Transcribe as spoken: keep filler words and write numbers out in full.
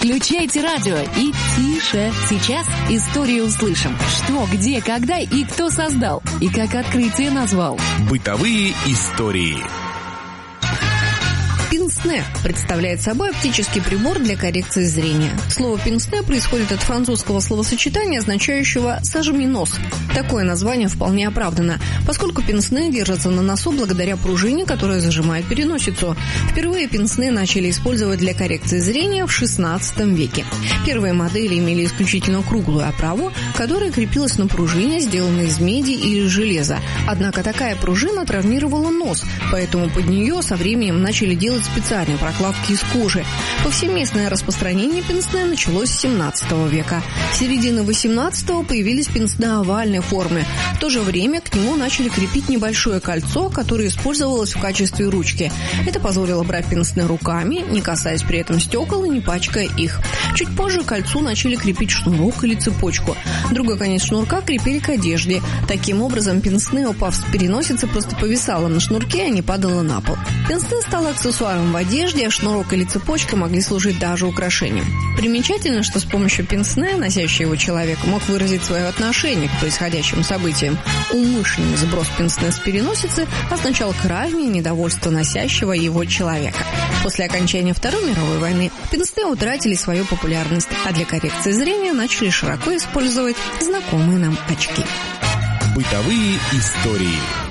Включайте радио и тише. Сейчас историю услышим. Что, где, когда и кто создал. И как открытие назвал. Бытовые истории. Пинс-не представляет собой оптический прибор для коррекции зрения. Слово «пинс-не» происходит от французского словосочетания, означающего «сожми нос». Такое название вполне оправдано, поскольку пинс-не держится на носу благодаря пружине, которая зажимает переносицу. Впервые пинс-не начали использовать для коррекции зрения в шестнадцатом веке. Первые модели имели исключительно круглую оправу, которая крепилась на пружине, сделанной из меди или железа. Однако такая пружина травмировала нос, поэтому под нее со временем начали делать специальные прокладки из кожи. Повсеместное распространение пинс-не началось с семнадцатого века. В середине восемнадцатого появились пинс-не овальной формы. В то же время к нему начали крепить небольшое кольцо, которое использовалось в качестве ручки. Это позволило брать пинс-не руками, не касаясь при этом стекол и не пачкая их. Чуть позже к кольцу начали крепить шнурок или цепочку. Другой конец шнурка крепили к одежде. Таким образом, пинс-не, упав с переносицы, просто повисала на шнурке, а не падала на пол. Пинс-не стало аксессуаром в одежде, а шнурок или цепочка могли служить даже украшением. Примечательно, что с помощью пинс-не носящий его человек мог выразить свое отношение к происходящим событиям. Умышленный сброс пинс-не с переносицы означал крайнее недовольство носящего его человека. После окончания Второй мировой войны пинс-не утратили свою популярность, а для коррекции зрения начали широко использовать знакомые нам очки. Бытовые истории.